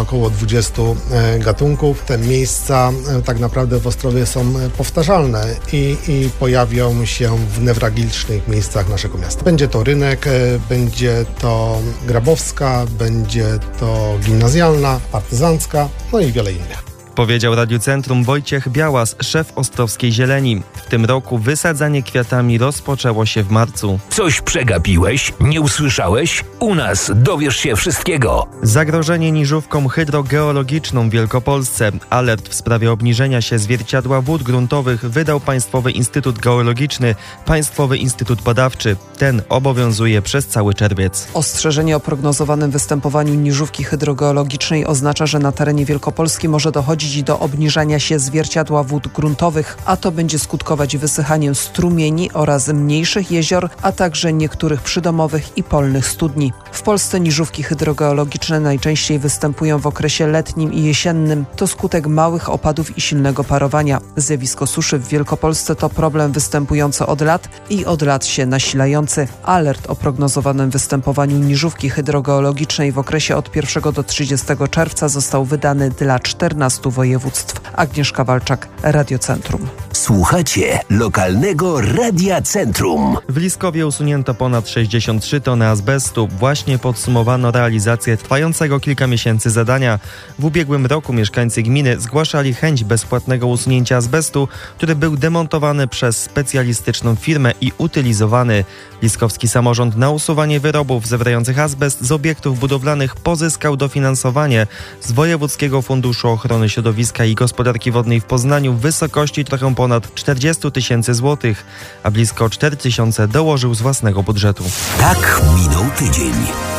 około 20 gatunków. Te miejsca tak naprawdę w Ostrowie są powtarzalne i pojawią się w newralgicznych miejscach naszego miasta. Będzie to rynek, będzie to Grabowska, będzie to gimnazjalna, partyzancka, no i wiele innych. Powiedział Radiu Centrum Wojciech Białas, szef Ostrowskiej Zieleni. W tym roku wysadzanie kwiatami rozpoczęło się w marcu. Coś przegapiłeś? Nie usłyszałeś? U nas dowiesz się wszystkiego. Zagrożenie niżówką hydrogeologiczną w Wielkopolsce. Alert w sprawie obniżenia się zwierciadła wód gruntowych wydał Państwowy Instytut Geologiczny, Państwowy Instytut Badawczy. Ten obowiązuje przez cały czerwiec. Ostrzeżenie o prognozowanym występowaniu niżówki hydrogeologicznej oznacza, że na terenie Wielkopolski może dochodzić do obniżania się zwierciadła wód gruntowych, a to będzie skutkować wysychaniem strumieni oraz mniejszych jezior, a także niektórych przydomowych i polnych studni. W Polsce niżówki hydrogeologiczne najczęściej występują w okresie letnim i jesiennym. To skutek małych opadów i silnego parowania. Zjawisko suszy w Wielkopolsce to problem występujący od lat i od lat się nasilający. Alert o prognozowanym występowaniu niżówki hydrogeologicznej w okresie od 1 do 30 czerwca został wydany dla 14 województw. Agnieszka Walczak, Radio Centrum. Słuchacie lokalnego Radia Centrum. W Liskowie usunięto ponad 63 tony azbestu. Właśnie podsumowano realizację trwającego kilka miesięcy zadania. W ubiegłym roku mieszkańcy gminy zgłaszali chęć bezpłatnego usunięcia azbestu, który był demontowany przez specjalistyczną firmę i utylizowany. Liskowski samorząd na usuwanie wyrobów zawierających azbest z obiektów budowlanych pozyskał dofinansowanie z Wojewódzkiego Funduszu Ochrony Środowiska i Gospodarki Wodnej w Poznaniu w wysokości trochę ponad 40 000 złotych, a blisko 4 000 dołożył z własnego budżetu. Tak minął tydzień.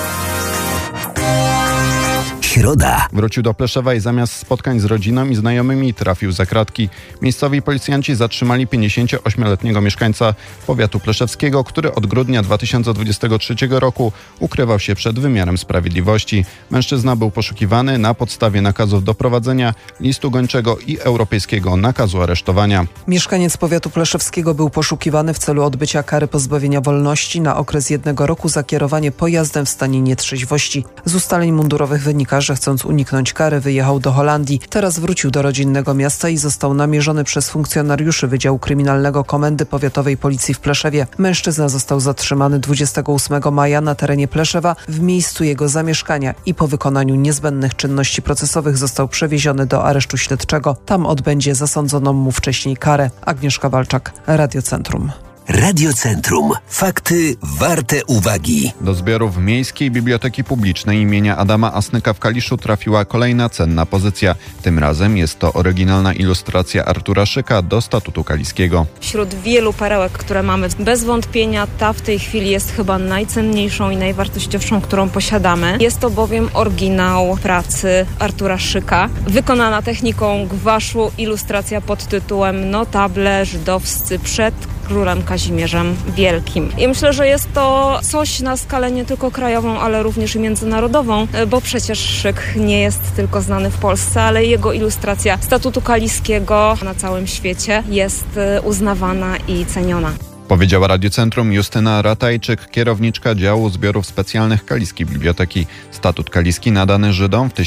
Środa. Wrócił do Pleszewa i zamiast spotkań z rodziną i znajomymi trafił za kratki. Miejscowi policjanci zatrzymali 58-letniego mieszkańca powiatu pleszewskiego, który od grudnia 2023 roku ukrywał się przed wymiarem sprawiedliwości. Mężczyzna był poszukiwany na podstawie nakazów doprowadzenia, listu gończego i europejskiego nakazu aresztowania. Mieszkaniec powiatu pleszewskiego był poszukiwany w celu odbycia kary pozbawienia wolności na okres 1 roku za kierowanie pojazdem w stanie nietrzeźwości. Z ustaleń mundurowych wynika, że chcąc uniknąć kary wyjechał do Holandii. Teraz wrócił do rodzinnego miasta i został namierzony przez funkcjonariuszy Wydziału Kryminalnego Komendy Powiatowej Policji w Pleszewie. Mężczyzna został zatrzymany 28 maja na terenie Pleszewa w miejscu jego zamieszkania i po wykonaniu niezbędnych czynności procesowych został przewieziony do aresztu śledczego. Tam odbędzie zasądzoną mu wcześniej karę. Agnieszka Walczak, Radio Centrum. Radio Centrum. Fakty warte uwagi. Do zbiorów Miejskiej Biblioteki Publicznej imienia Adama Asnyka w Kaliszu trafiła kolejna cenna pozycja. Tym razem jest to oryginalna ilustracja Artura Szyka do Statutu Kaliskiego. Wśród wielu perełek, które mamy, bez wątpienia ta w tej chwili jest chyba najcenniejszą i najwartościowszą, którą posiadamy. Jest to bowiem oryginał pracy Artura Szyka, wykonana techniką gwaszu, ilustracja pod tytułem Notable żydowscy przed królem Kazimierzem Wielkim. I myślę, że jest to coś na skalę nie tylko krajową, ale również i międzynarodową, bo przecież Szyk nie jest tylko znany w Polsce, ale jego ilustracja Statutu Kaliskiego na całym świecie jest uznawana i ceniona. Powiedziała Radio Centrum Justyna Ratajczyk, kierowniczka działu zbiorów specjalnych Kaliskiej Biblioteki. Statut Kaliski nadany Żydom w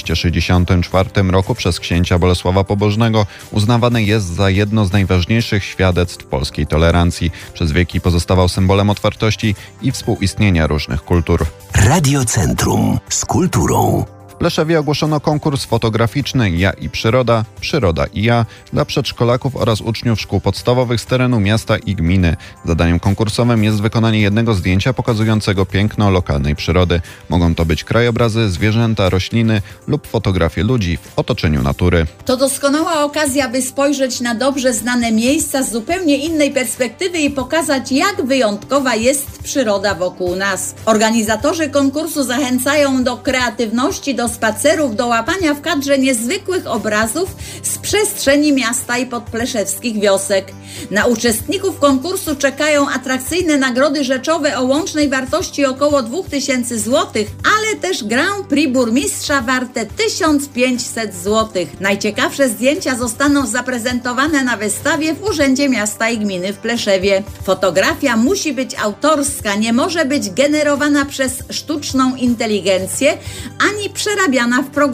1264 roku przez księcia Bolesława Pobożnego uznawany jest za jedno z najważniejszych świadectw polskiej tolerancji. Przez wieki pozostawał symbolem otwartości i współistnienia różnych kultur. Radio Centrum z kulturą. W Pleszewie ogłoszono konkurs fotograficzny Ja i Przyroda, Przyroda i ja dla przedszkolaków oraz uczniów szkół podstawowych z terenu miasta i gminy. Zadaniem konkursowym jest wykonanie jednego zdjęcia pokazującego piękno lokalnej przyrody. Mogą to być krajobrazy, zwierzęta, rośliny lub fotografie ludzi w otoczeniu natury. To doskonała okazja, by spojrzeć na dobrze znane miejsca z zupełnie innej perspektywy i pokazać, jak wyjątkowa jest przyroda wokół nas. Organizatorzy konkursu zachęcają do kreatywności, do spacerów, do łapania w kadrze niezwykłych obrazów z przestrzeni miasta i podpleszewskich wiosek. Na uczestników konkursu czekają atrakcyjne nagrody rzeczowe o łącznej wartości około 2000 zł, ale też Grand Prix burmistrza warte 1500 zł. Najciekawsze zdjęcia zostaną zaprezentowane na wystawie w Urzędzie Miasta i Gminy w Pleszewie. Fotografia musi być autorska, nie może być generowana przez sztuczną inteligencję ani przerabiana w programie.